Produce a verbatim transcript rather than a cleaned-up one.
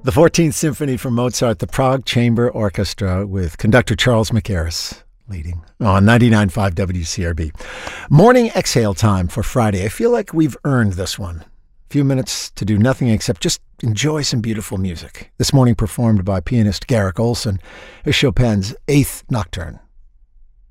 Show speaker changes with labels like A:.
A: The fourteenth Symphony from Mozart, the Prague Chamber Orchestra with conductor Charles McGarris leading on ninety-nine point five W C R B. Morning exhale time for Friday. I feel like we've earned this one. A few minutes to do nothing except just enjoy some beautiful music. This morning performed by pianist Garrick Olson is Chopin's Eighth Nocturne.